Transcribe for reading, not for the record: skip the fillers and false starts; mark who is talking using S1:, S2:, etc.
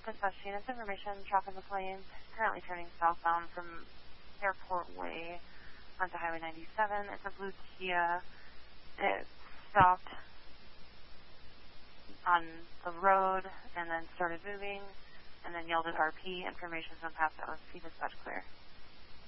S1: Dispatch units information, traffic in the plane, currently turning southbound from Airport Way onto Highway 97. It's a blue Kia. It stopped on the road and then started moving and then yelled at RP. Information's been passed out. Dispatch clear.